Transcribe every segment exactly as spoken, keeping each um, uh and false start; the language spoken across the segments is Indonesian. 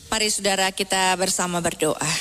Mari saudara kita bersama berdoa.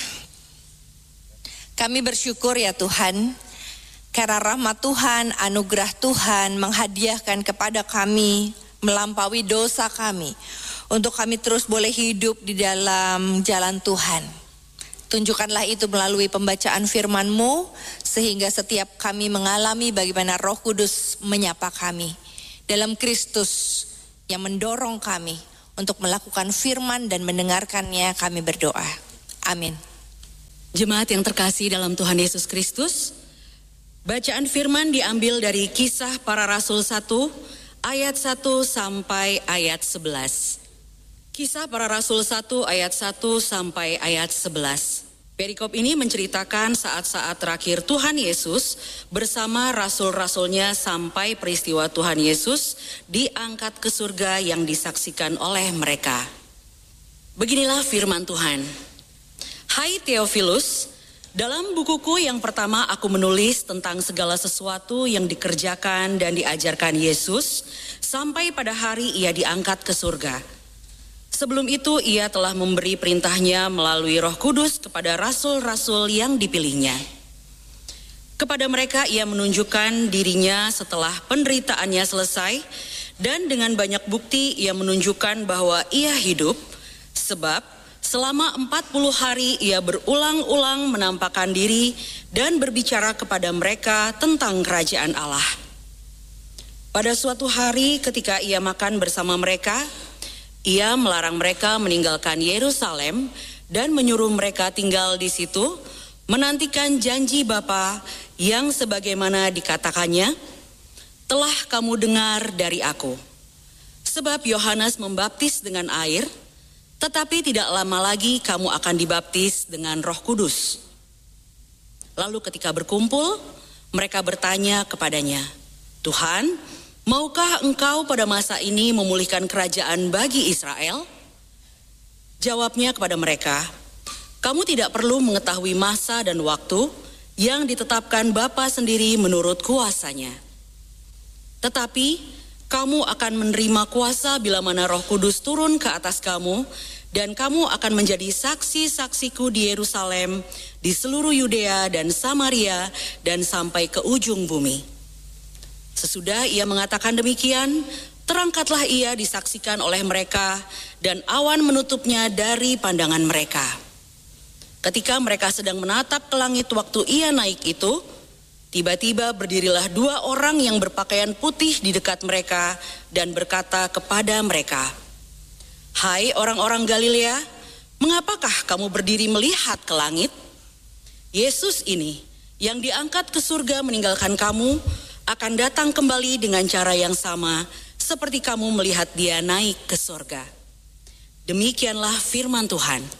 Kami bersyukur ya Tuhan, karena rahmat Tuhan, anugerah Tuhan menghadiahkan kepada kami melampaui dosa kami, untuk kami terus boleh hidup di dalam jalan Tuhan. Tunjukkanlah itu melalui pembacaan firman-Mu, sehingga setiap kami mengalami bagaimana Roh Kudus menyapa kami dalam Kristus yang mendorong kami untuk melakukan firman dan mendengarkannya. Kami berdoa. Amin. Jemaat yang terkasih dalam Tuhan Yesus Kristus, bacaan firman diambil dari Kisah Para Rasul satu ayat satu sampai ayat sebelas. Kisah Para Rasul satu ayat satu sampai ayat sebelas. Perikop ini menceritakan saat-saat terakhir Tuhan Yesus bersama rasul-rasulnya sampai peristiwa Tuhan Yesus diangkat ke surga yang disaksikan oleh mereka. Beginilah firman Tuhan. Hai Theophilus, dalam bukuku yang pertama aku menulis tentang segala sesuatu yang dikerjakan dan diajarkan Yesus sampai pada hari ia diangkat ke surga. Sebelum itu ia telah memberi perintahnya melalui Roh Kudus kepada rasul-rasul yang dipilihnya. Kepada mereka ia menunjukkan dirinya setelah penderitaannya selesai, dan dengan banyak bukti ia menunjukkan bahwa ia hidup, sebab selama empat puluh hari ia berulang-ulang menampakkan diri dan berbicara kepada mereka tentang kerajaan Allah. Pada suatu hari ketika ia makan bersama mereka, ia melarang mereka meninggalkan Yerusalem dan menyuruh mereka tinggal di situ, menantikan janji Bapa yang sebagaimana dikatakannya, telah kamu dengar dari aku. Sebab Yohanes membaptis dengan air, tetapi tidak lama lagi kamu akan dibaptis dengan Roh Kudus. Lalu ketika berkumpul, mereka bertanya kepadanya, Tuhan, maukah engkau pada masa ini memulihkan kerajaan bagi Israel? Jawabnya kepada mereka, kamu tidak perlu mengetahui masa dan waktu yang ditetapkan Bapa sendiri menurut kuasanya. Tetapi kamu akan menerima kuasa bila mana Roh Kudus turun ke atas kamu, dan kamu akan menjadi saksi-saksiku di Yerusalem, di seluruh Yudea dan Samaria, dan sampai ke ujung bumi. Sesudah ia mengatakan demikian, terangkatlah ia disaksikan oleh mereka, dan awan menutupnya dari pandangan mereka. Ketika mereka sedang menatap ke langit waktu ia naik itu, tiba-tiba berdirilah dua orang yang berpakaian putih di dekat mereka, dan berkata kepada mereka, Hai orang-orang Galilea, mengapakah kamu berdiri melihat ke langit? Yesus ini yang diangkat ke surga meninggalkan kamu, akan datang kembali dengan cara yang sama seperti kamu melihat dia naik ke surga. Demikianlah firman Tuhan.